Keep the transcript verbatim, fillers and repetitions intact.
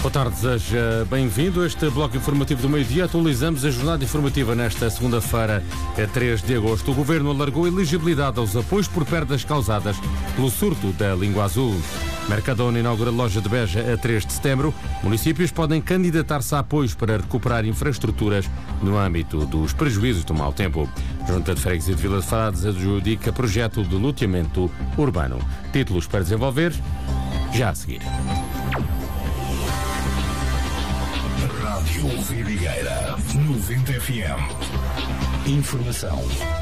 Boa tarde, seja bem-vindo a este bloco informativo do meio-dia. Atualizamos a jornada informativa nesta segunda-feira, três de agosto. O Governo alargou a elegibilidade aos apoios por perdas causadas pelo surto da língua azul. Mercadona inaugura loja de Beja a três de setembro. Municípios podem candidatar-se a apoios para recuperar infraestruturas no âmbito dos prejuízos do mau tempo. Junta de Freguesia de Vila de Frades adjudica projeto de loteamento urbano. Títulos para desenvolver, já a seguir. Rádio Vidigueira noventa F M. Informação